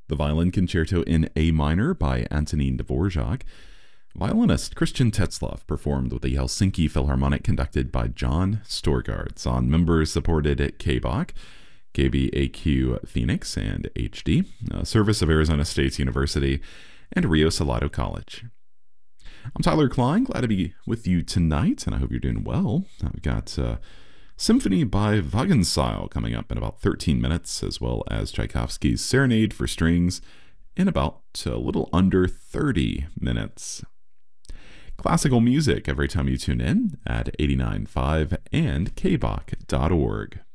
The Violin Concerto in A minor by Antonin Dvorak. Violinist Christian Tetzlaff performed with the Helsinki Philharmonic conducted by John Storgard on members-supported KBAQ, KBAQ Phoenix and HD, service of Arizona State University, and Rio Salado College. I'm Tyler Klein, glad to be with you tonight, and I hope you're doing well. We've got Symphony by Wagenseil coming up in about 13 minutes, as well as Tchaikovsky's Serenade for Strings in about a little under 30 minutes. Classical music every time you tune in at 89.5 and kbach.org.